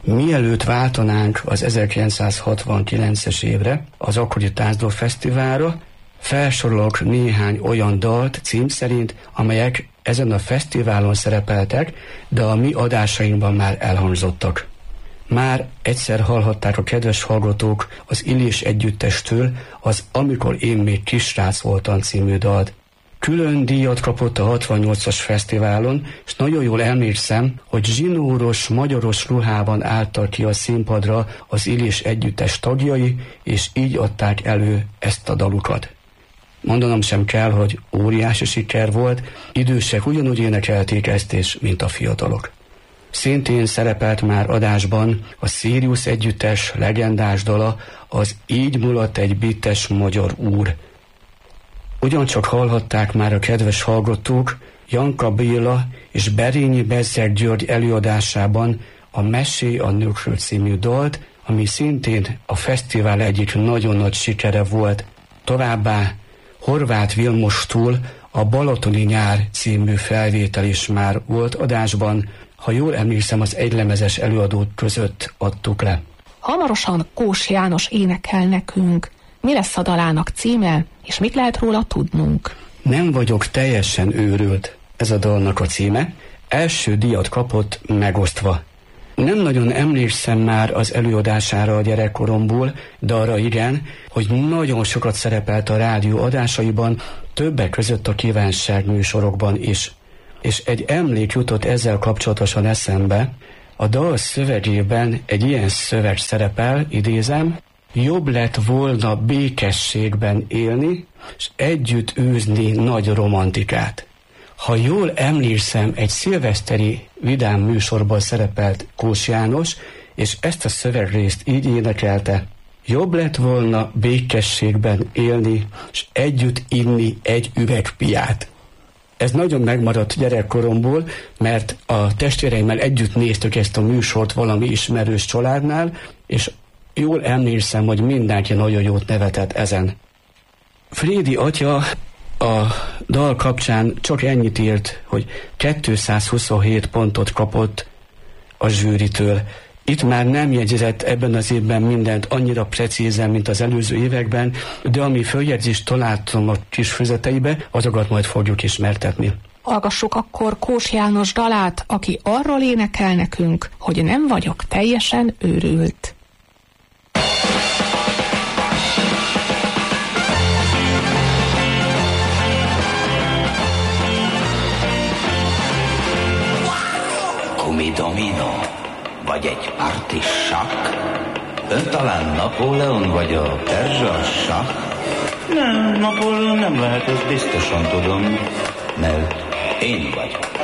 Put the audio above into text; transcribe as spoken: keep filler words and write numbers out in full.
Mielőtt váltanánk az ezerkilencszázhatvankilences évre, az akkori Táncdol Fesztiválra, felsorolok néhány olyan dalt cím szerint, amelyek ezen a fesztiválon szerepeltek, de a mi adásainkban már elhangzottak. Már egyszer hallhatták a kedves hallgatók az Illés együttestől az Amikor én még kisrác voltam című dalt. Külön díjat kapott a hatvannyolcas fesztiválon, és nagyon jól emlékszem, hogy zsinóros, magyaros ruhában álltak ki a színpadra az Illés együttes tagjai, és így adták elő ezt a dalukat. Mondanom sem kell, hogy óriási siker volt, idősek ugyanúgy énekelték ezt is, mint a fiatalok. Szintén szerepelt már adásban a Sirius együttes legendás dala, az Így mulat egy bittes magyar úr. Ugyancsak hallhatták már a kedves hallgatók Janka Béla és Berényi Bezzeg György előadásában a Mesé a nőkről című dalt, ami szintén a fesztivál egyik nagyon nagy sikere volt. Továbbá Horváth Vilmostól a Balatoni nyár című felvétel is már volt adásban, ha jól emlékszem, az egylemezes előadók között adtuk le. Hamarosan Kós János énekel nekünk. Mi lesz a dalának címe, és mit lehet róla tudnunk? Nem vagyok teljesen őrült, ez a dalnak a címe. Első díjat kapott Megosztva. Nem nagyon emlékszem már az előadására a gyerekkoromból, de arra igen, hogy nagyon sokat szerepelt a rádió adásaiban, többek között a kívánság műsorokban is. És egy emlék jutott ezzel kapcsolatosan eszembe. A dal szövegében egy ilyen szöveg szerepel, idézem: jobb lett volna békességben élni, és együtt űzni nagy romantikát. Ha jól emlékszem, egy szilveszteri vidám műsorban szerepelt Kós János, és ezt a szövegrészt így énekelte: jobb lett volna békességben élni, és együtt inni egy üveg piát. Ez nagyon megmaradt gyerekkoromból, mert a testvéreimmel együtt néztük ezt a műsort valami ismerős családnál, és jól emlékszem, hogy mindenki nagyon jót nevetett ezen. Frédi atya a dal kapcsán csak ennyit írt, hogy kétszázhuszonhét pontot kapott a zsűritől. Itt már nem jegyzett ebben az évben mindent annyira precízen, mint az előző években, de ami följegyzést találtam a kis füzeteibe, azokat majd fogjuk ismertetni. Hallgassuk akkor Kós János dalát, aki arról énekel nekünk, hogy nem vagyok teljesen őrült. Domino, vagy egy partis sakk? Ön talán Napóleon, vagy a perzsa sakk? Nem, Napóleon nem lehet, ezt biztosan tudom, mert én vagyok.